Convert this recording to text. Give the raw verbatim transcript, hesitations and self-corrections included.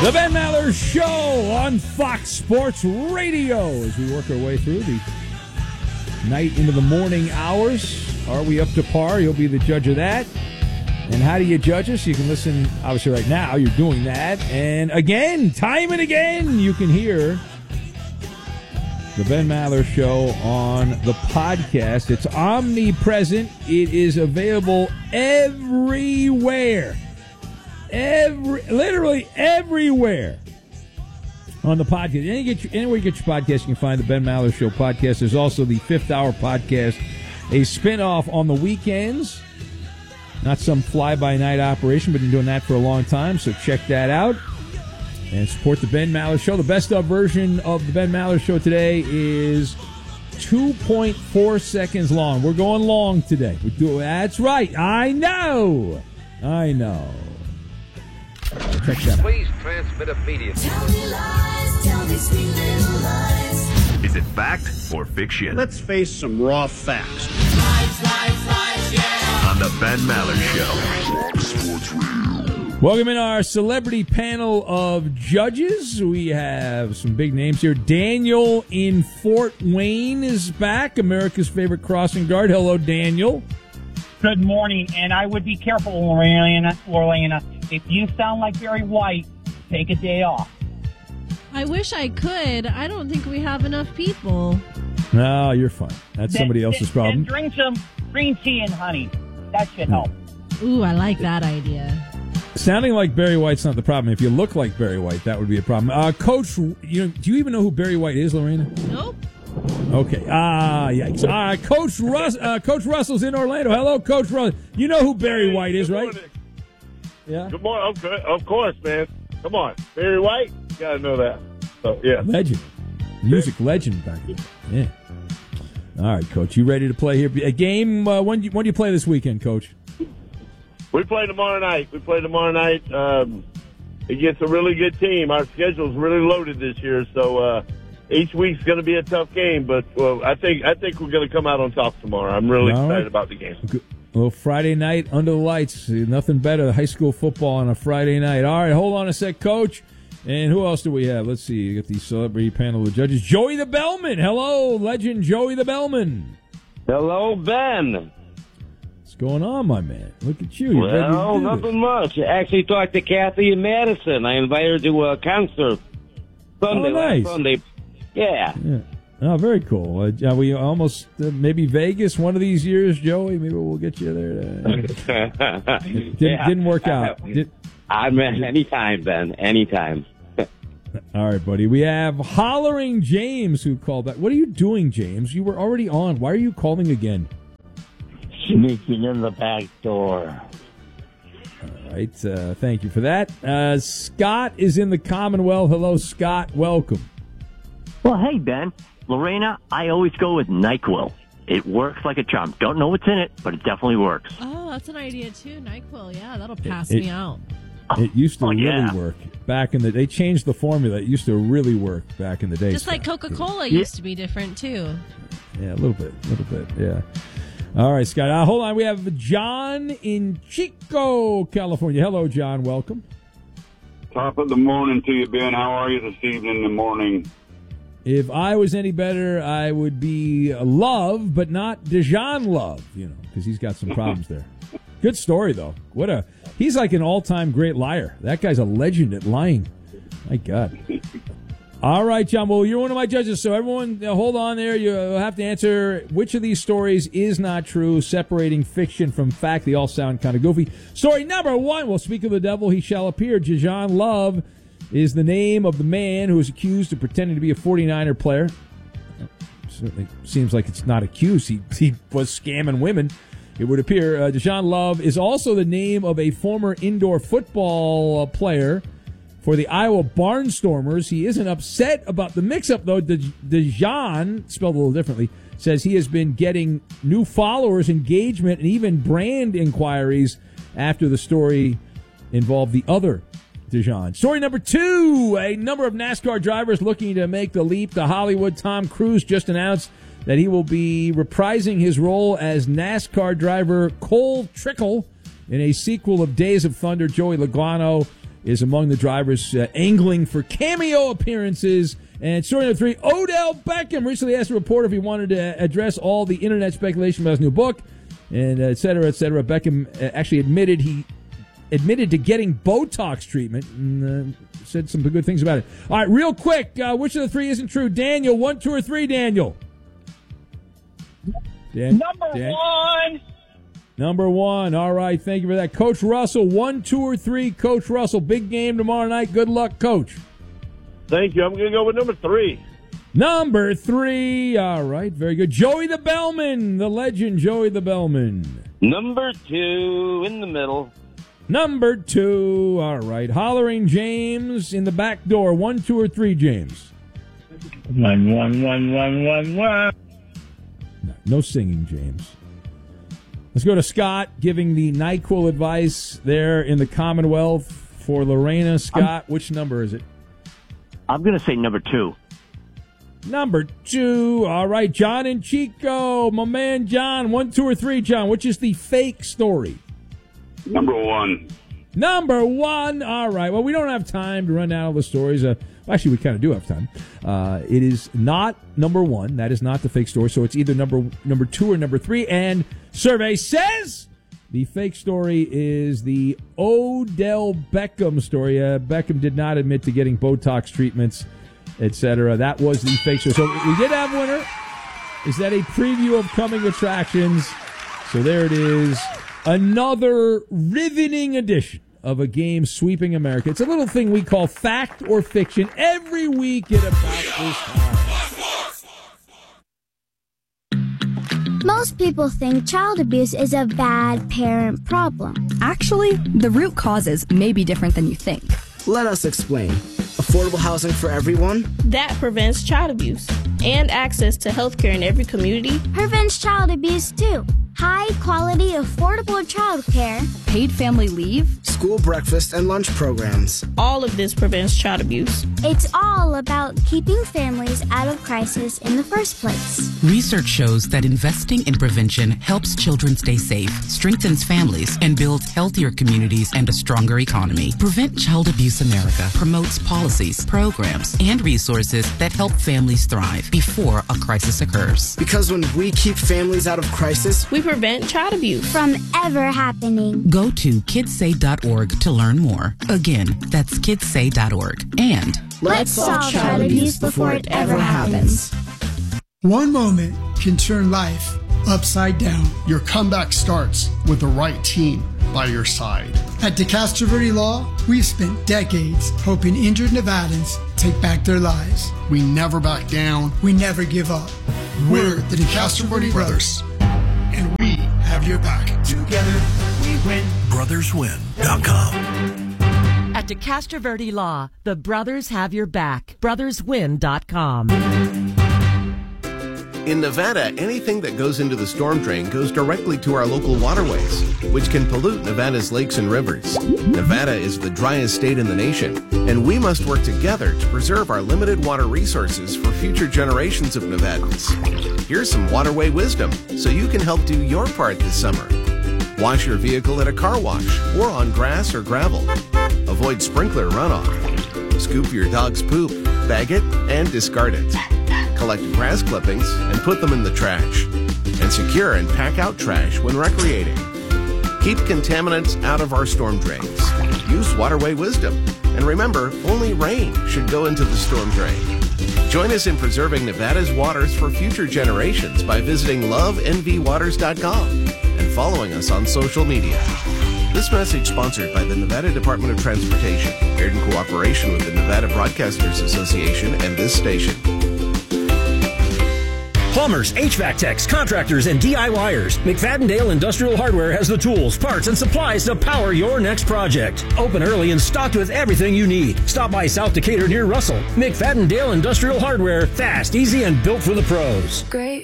The Ben Maller Show on Fox Sports Radio as we work our way through the night into the morning hours. Are we up to par? You'll be the judge of that. And how do you judge us? You can listen, obviously, right now. You're doing that. And again, time and again, you can hear the Ben Maller Show on the podcast. It's omnipresent. It is available everywhere. Every, literally everywhere on the podcast. Any get your, anywhere you get your podcast, you can find the Ben Maller Show podcast. There's also the Fifth Hour podcast, a spinoff on the weekends. Not some fly-by-night operation, but been doing that for a long time, so check that out. And support the Ben Maller Show. The best of version of the Ben Maller Show today is two point four seconds long. We're going long today. We do, that's right. I know. I know. Check that out. Please transmit immediately. Tell me lies, tell me sweet little lies. Is it fact or fiction? Let's face some raw facts. Lies, lies, lies, yeah. On the Ben Maller Show. Welcome in our celebrity panel of judges. We have some big names here. Daniel in Fort Wayne is back, America's favorite crossing guard. Hello, Daniel. Good morning, and I would be careful, Lorena. Lorena. If you sound like Barry White, take a day off. I wish I could. I don't think we have enough people. No, you're fine. That's Then- somebody else's then- problem. then drink some green tea and honey. That should help. Ooh, I like that idea. Sounding like Barry White's not the problem. If you look like Barry White, that would be a problem. Uh, Coach, you know, do you even know who Barry White is, Lorena? Nope. Okay. Ah, yikes. Uh, Coach Russ, uh, Coach Russell's in Orlando. Hello, Coach Russell. You know who Barry White is, right? Yeah. Good morning. Okay. Of course, man. Come on. Barry White? You got to know that. So, yeah. Legend. Music legend back then. Yeah. All right, Coach. You ready to play here? A game, uh, when, do you, when do you play this weekend, Coach? We play tomorrow night. We play tomorrow night. Um, against a really good team. Our schedule's really loaded this year, so uh, each week's going to be a tough game. But well, I think I think we're going to come out on top tomorrow. I'm really All excited right. about the game. Good. Well, Friday night under the lights. Nothing better than high school football on a Friday night. All right, hold on a sec, Coach. And who else do we have? Let's see. You got the celebrity panel of judges. Joey the Bellman. Hello, legend Joey the Bellman. Hello, Ben. What's going on, my man? Look at you. You're ready to Well, do nothing this. much. I actually talked to Kathy in Madison. I invited her to a concert Sunday. Oh, nice. Last Sunday. Yeah. Yeah. Oh, very cool. Uh, are we almost uh, maybe Vegas one of these years, Joey? Maybe we'll get you there. To, it didn't, Yeah. didn't work out. Did, I'm anytime, Ben. Anytime. all right, buddy. We have Hollering James who called back. What are you doing, James? You were already on. Why are you calling again? Sneaking in the back door. All right. Uh, thank you for that. Uh, Scott is in the Commonwealth. Hello, Scott. Welcome. Well, hey, Ben. Lorena, I always go with NyQuil. It works like a charm. Don't know what's in it, but it definitely works. Oh, that's an idea, too. NyQuil. Yeah, that'll pass It- me out. It used to Oh, really yeah. work back in the. They changed the formula. It used to really work back in the day. Just like Scott. Coca-Cola Yeah. used to be different, too. Yeah, a little bit, a little bit, yeah. All right, Scott. Uh, hold on. We have John in Chico, California. Hello, John. Welcome. Top of the morning to you, Ben. How are you this evening in the morning? If I was any better, I would be Love, but not Dejan Love, you know, because he's got some problems there. Good story, though. What a he's like an all-time great liar. That guy's a legend at lying. My God. All right, John. Well, you're one of my judges, so everyone uh, hold on there. You'll have to answer which of these stories is not true, separating fiction from fact. They all sound kind of goofy. Story number one. Well, speak of the devil, he shall appear. Dejan Love is the name of the man who is accused of pretending to be a forty-niner player. Certainly seems like it's not accused. He, he was scamming women, it would appear. Uh, Dejan Love is also the name of a former indoor football uh, player for the Iowa Barnstormers. He isn't upset about the mix-up, though. De- Dejan, spelled a little differently, says he has been getting new followers, engagement, and even brand inquiries after the story involved the other Dejan. Story number two, a number of NASCAR drivers looking to make the leap to Hollywood. Tom Cruise just announced that he will be reprising his role as NASCAR driver Cole Trickle in a sequel of Days of Thunder. Joey Logano is among the drivers uh, angling for cameo appearances. And story number three, Odell Beckham recently asked a reporter if he wanted to address all the internet speculation about his new book, and uh, et cetera, et cetera. Beckham uh, actually admitted he admitted to getting Botox treatment and uh, said some good things about it. All right, real quick, uh, which of the three isn't true? Daniel, one, two, or three, Daniel? Dan, Number Dan? one. Number one. All right, thank you for that. Coach Russell, one, two, or three. Coach Russell, big game tomorrow night. Good luck, Coach. Thank you. I'm going to go with number three. Number three. All right, very good. Joey the Bellman, the legend, Joey the Bellman. Number two in the middle. Number two. All right. Hollering James in the back door. One, two, or three, James? One, one, one, one, one, one. No, no singing, James. Let's go to Scott giving the NyQuil advice there in the Commonwealth for Lorena. Scott, I'm, which number is it? I'm going to say number two. Number two. All right. John and Chico. My man John. One, two, or three, John. Which is the fake story? Number one. Number one. All right. Well, we don't have time to run down all the stories. Uh, actually, we kind of do have time. Uh, it is not number one. That is not the fake story. So it's either number number two or number three. And survey says the fake story is the Odell Beckham story. Uh, Beckham did not admit to getting Botox treatments, et cetera. That was the fake story. So we did have a winner. Is that a preview of coming attractions? So there it is. Another riveting edition of a game sweeping America. It's a little thing we call fact or fiction every week at about this time. Most people think child abuse is a bad parent problem. Actually, the root causes may be different than you think. Let us explain. Affordable housing for everyone? That prevents child abuse. And access to health care in every community. Prevents child abuse, too. High quality, affordable child care. Paid family leave. School breakfast and lunch programs. All of this prevents child abuse. It's all about keeping families out of crisis in the first place. Research shows that investing in prevention helps children stay safe, strengthens families, and builds healthier communities and a stronger economy. Prevent Child Abuse America promotes policies, programs, and resources that help families thrive before a crisis occurs. Because when we keep families out of crisis, we prevent child abuse from ever happening. Go to kids say dot org to learn more. Again, that's kids say dot org. And let's solve child abuse before it ever happens. One moment can turn life upside down. Your comeback starts with the right team by your side. At DeCastro Verde Law, we've spent decades helping injured Nevadans take back their lives. We never back down. We never give up. We're the DeCastro Verde Brothers, and we have your back. Together we win. brothers win dot com. At DeCastro Verde Law, the brothers have your back. brothers win dot com. In Nevada, anything that goes into the storm drain goes directly to our local waterways, which can pollute Nevada's lakes and rivers. Nevada is the driest state in the nation, and we must work together to preserve our limited water resources for future generations of Nevadans. Here's some waterway wisdom so you can help do your part this summer. Wash your vehicle at a car wash or on grass or gravel. Avoid sprinkler runoff. Scoop your dog's poop, bag it, and discard it. Collect grass clippings and put them in the trash. And secure and pack out trash when recreating. Keep contaminants out of our storm drains. Use waterway wisdom. And remember, only rain should go into the storm drain. Join us in preserving Nevada's waters for future generations by visiting love n v waters dot com and following us on social media. This message sponsored by the Nevada Department of Transportation, aired in cooperation with the Nevada Broadcasters Association and this station. Plumbers, H V A C techs, contractors, and DIYers. McFadden-Dale Industrial Hardware has the tools, parts, and supplies to power your next project. Open early and stocked with everything you need. Stop by South Decatur near Russell. McFadden-Dale Industrial Hardware. Fast, easy, and built for the pros. Great